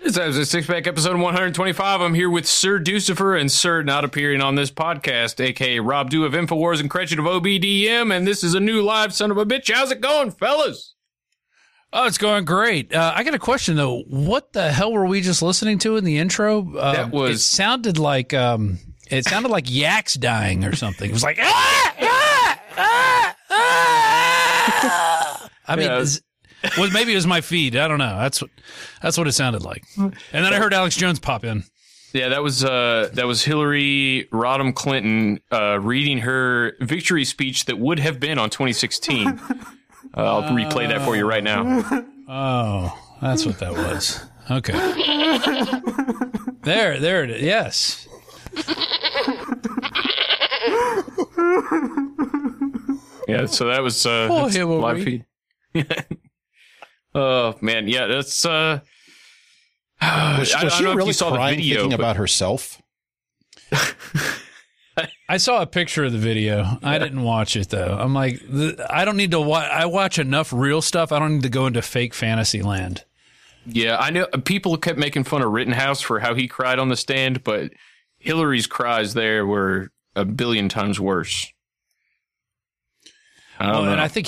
This is a Six-Pack episode 125. I'm here with Sir Ducifer and Sir not appearing on this podcast, a.k.a. Rob Dew of InfoWars and Cretchin of OBDM, and this is a new live son of a bitch. How's it going, fellas? Oh, it's going great. I got a question, though. What the hell were we just listening to in the intro? It sounded like yaks dying or something. It was like, I mean, maybe it was my feed. I don't know. That's what it sounded like. And then I heard Alex Jones pop in. Yeah, that was Hillary Rodham Clinton reading her victory speech that would have been on 2016. I'll replay that for you right now. Oh, that's what that was. Okay. There it is. Yes. Yeah, so that was that's live feed. Oh man, yeah, that's was she really crying thinking about herself? I saw a picture of the video. Yeah. I didn't watch it though. I'm like, I don't need to watch. I watch enough real stuff. I don't need to go into fake fantasy land. Yeah, I know people kept making fun of Rittenhouse for how he cried on the stand, but Hillary's cries there were a billion times worse. I don't know. And I think